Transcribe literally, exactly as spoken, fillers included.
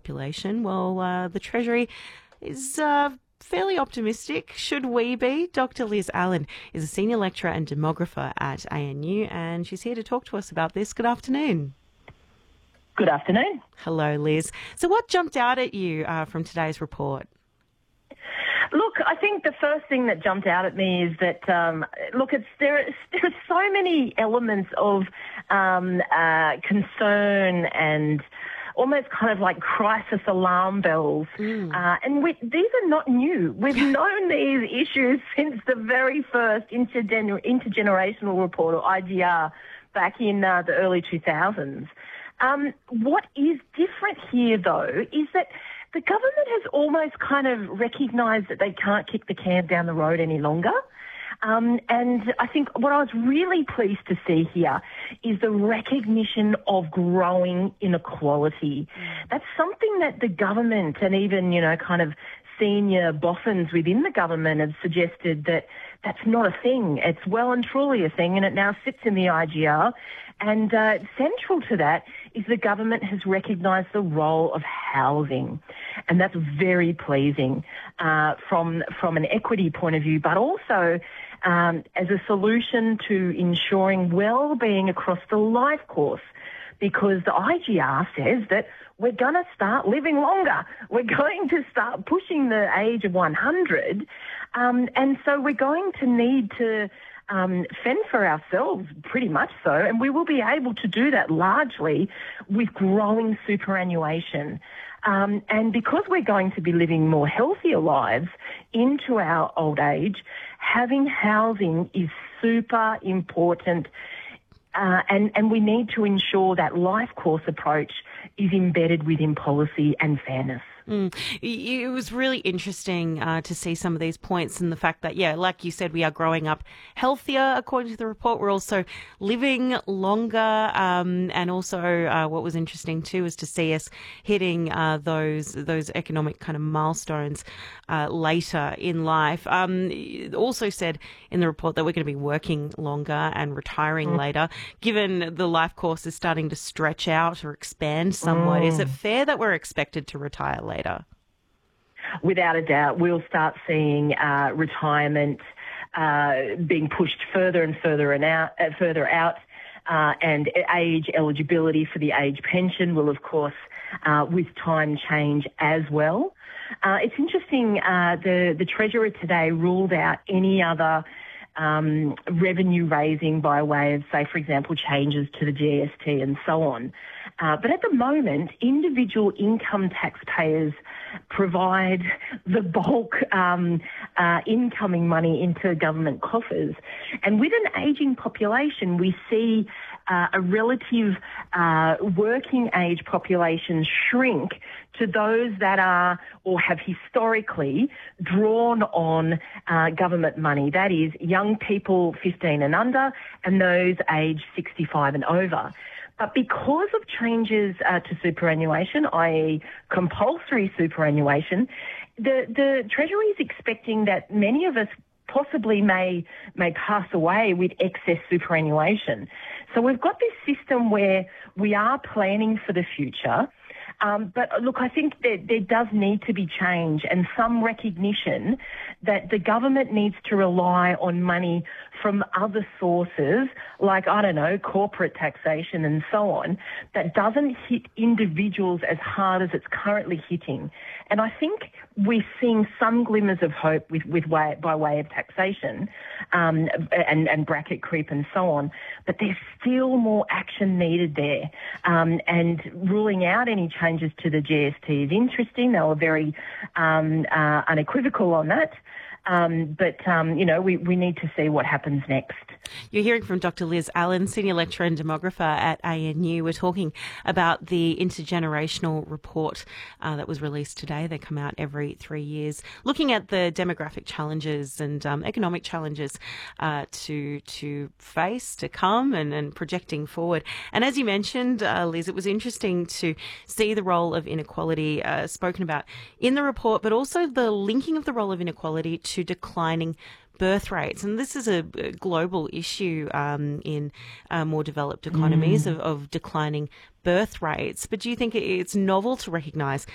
population. Well, uh, the Treasury is uh, fairly optimistic. Should we be? Doctor Liz Allen is a senior lecturer and demographer at A N U, and she's here to talk to us about this. Good afternoon. Good afternoon. Hello, Liz. So what jumped out at you uh, from today's report? Look, I think the first thing that jumped out at me is that, um, look, it's, there, are, there are so many elements of um, uh, concern and almost kind of like crisis alarm bells. Mm. Uh, and we, these are not new. We've known these issues since the very first intergener- intergenerational report, or I G R, back in uh, the early two thousands. Um, what is different here, though, is that the government has almost kind of recognised that they can't kick the can down the road any longer. Um, and I think what I was really pleased to see here is the recognition of growing inequality. Mm. That's something that the government and even, you know, kind of senior boffins within the government have suggested that that's not a thing. It's well and truly a thing, and it now sits in the I G R. And uh, central to that is the government has recognised the role of housing, and that's very pleasing uh, from from an equity point of view, but also um, as a solution to ensuring well-being across the life course, because the I G R says that we're going to start living longer. We're going to start pushing the age of one hundred, um, and so we're going to need to Um, fend for ourselves, pretty much so, and we will be able to do that largely with growing superannuation. Um, and because we're going to be living more healthier lives into our old age, having housing is super important. Uh, and, and we need to ensure that life course approach is embedded within policy and fairness. Mm. It was really interesting uh, to see some of these points and the fact that, yeah, like you said, we are growing up healthier, according to the report. We're also living longer. Um, and also uh, what was interesting too was to see us hitting uh, those those economic kind of milestones uh, later in life. Um, it also said in the report that we're going to be working longer and retiring mm. later. Given the life course is starting to stretch out or expand somewhat, mm. is it fair that we're expected to retire later? Later. Without a doubt, we'll start seeing uh, retirement uh, being pushed further and further and out, uh, further out, uh, and age eligibility for the age pension will, of course, uh, with time change as well. Uh, it's interesting. Uh, the the Treasurer today ruled out any other um, revenue raising by way of, say, for example, changes to the G S T and so on. Uh, but at the moment, individual income taxpayers provide the bulk um, uh, incoming money into government coffers. And with an ageing population, we see uh, a relative uh, working age population shrink to those that are or have historically drawn on uh, government money. That is, young people fifteen and under and those aged sixty-five and over. But because of changes uh, to superannuation, that is compulsory superannuation, the, the Treasury is expecting that many of us possibly may may pass away with excess superannuation. So we've got this system where we are planning for the future. Um, but look, I think that there does need to be change and some recognition that the government needs to rely on money from other sources, like, I don't know, corporate taxation and so on, that doesn't hit individuals as hard as it's currently hitting. And I think we're seeing some glimmers of hope with, with way, by way of taxation um, and, and bracket creep and so on, but there's still more action needed there. Um, and ruling out any changes to the G S T is interesting. They were very um, uh, unequivocal on that. Um, but, um, you know, we, we need to see what happens next. You're hearing from Doctor Liz Allen, Senior Lecturer and Demographer at A N U. We're talking about the intergenerational report uh, that was released today. They come out every three years, looking at the demographic challenges and um, economic challenges uh, to to face, to come, and, and projecting forward. And as you mentioned, uh, Liz, it was interesting to see the role of inequality uh, spoken about in the report, but also the linking of the role of inequality to declining birth rates. And this is a global issue um, in uh, more developed economies mm. of, of declining birth rates. But do you think it's novel to recognise